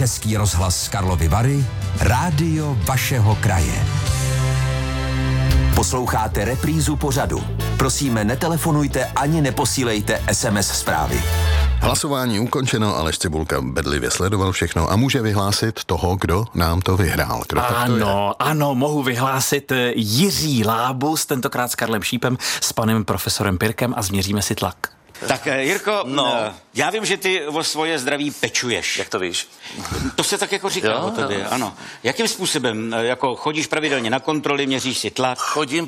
Český rozhlas Karlovy Vary, rádio vašeho kraje. Posloucháte reprízu pořadu. Prosíme, netelefonujte ani neposílejte SMS zprávy. Hlasování ukončeno, Aleš Cibulka bedlivě sledoval všechno a může vyhlásit toho, kdo nám to vyhrál. Kdo Ano, mohu vyhlásit Jiří Lábus, tentokrát s Karlem Šípem, s panem profesorem Pirkem a změříme si tlak. Tak Jirko, já vím, že ty o svoje zdraví pečuješ. Jak to víš? To se tak jako říká o tobě, ano. Jakým způsobem? Jako chodíš pravidelně na kontroly, měříš si tlak? Chodím